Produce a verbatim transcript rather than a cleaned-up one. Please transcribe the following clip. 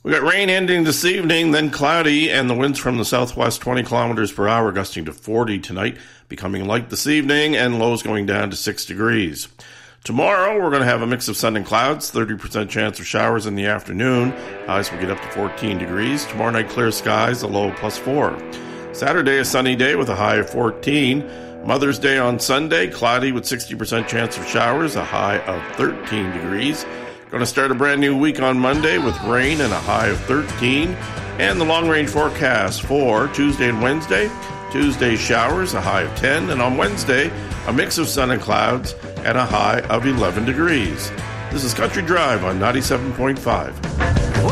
We got rain ending this evening, then cloudy, and the winds from the southwest twenty kilometers per hour, gusting to forty tonight, becoming light this evening, and lows going down to six degrees. Tomorrow, we're going to have a mix of sun and clouds, thirty percent chance of showers in the afternoon. Highs will get up to fourteen degrees. Tomorrow night, clear skies, a low plus four. Saturday, a sunny day with a high of fourteen. Mother's Day on Sunday, cloudy with sixty percent chance of showers, a high of thirteen degrees. Going to start a brand new week on Monday with rain and a high of thirteen. And the long-range forecast for Tuesday and Wednesday. Tuesday, showers, a high of ten. And on Wednesday, a mix of sun and clouds and a high of eleven degrees. This is Country Drive on ninety-seven point five.